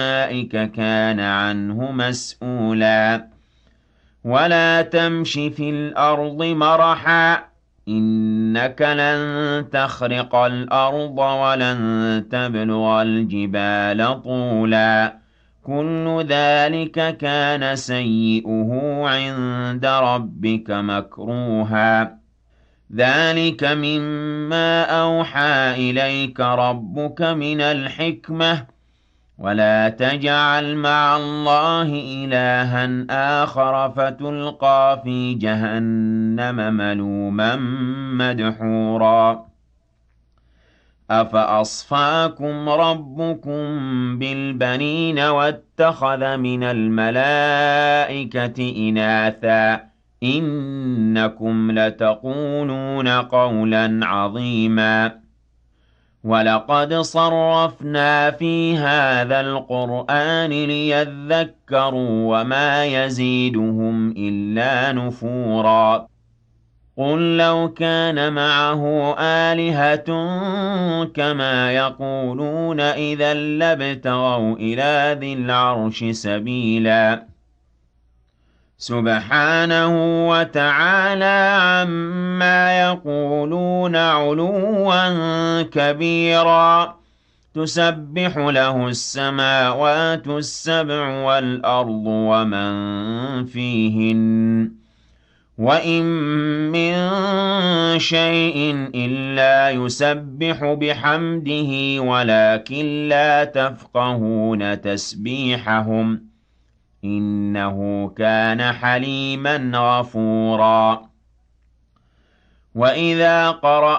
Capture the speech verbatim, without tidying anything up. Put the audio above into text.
أولئك كان عنه مسؤولا ولا تمش في الأرض مرحا إنك لن تخرق الأرض ولن تبلغ الجبال طولا كل ذلك كان سيئه عند ربك مكروها ذلك مما أوحى إليك ربك من الحكمة ولا تجعل مع الله إلها آخر فتلقى في جهنم ملوما مدحورا أفأصفاكم ربكم بالبنين واتخذ من الملائكة إناثا إنكم لتقولون قولا عظيما وَلَقَدْ صَرَّفْنَا فِي هَٰذَا الْقُرْآنِ لِيَذَّكَّرُوا وَمَا يَزِيدُهُمْ إِلَّا نُفُورًا قُل لَّوْ كَانَ مَعَهُ آلِهَةٌ كَمَا يَقُولُونَ إِذًا لَّابْتَغَوْا إِلَىٰ ذِي الْعَرْشِ سَبِيلًا سُبْحَانَهُ وَتَعَالَىٰ عَمَّا يَقُولُونَ عُلُوًّا كَبِيرًا تُسَبِّحُ لَهُ السَّمَاوَاتُ السَّبْعُ وَالْأَرْضُ وَمَن فِيهِنَّ وَإِن مِّن شَيْءٍ إِلَّا يُسَبِّحُ بِحَمْدِهِ وَلَٰكِن لَّا تَفْقَهُونَ تَسْبِيحَهُمْ ۗ إِنَّهُ كَانَ حَلِيمًا غَفُورًا وَإِذَا قَرَأْتَ